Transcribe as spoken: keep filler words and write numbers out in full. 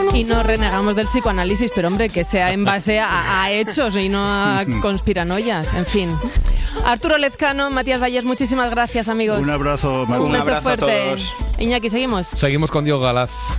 Y no renegamos del psicoanálisis, pero hombre, que sea en base a, a hechos y no a conspiranoias, en fin. Arturo Lezcano, Matías Vallés, muchísimas gracias, amigos. Un abrazo, Marta. Un beso Un abrazo fuerte. a todos. Iñaki, ¿seguimos? Seguimos con Diego Galaz.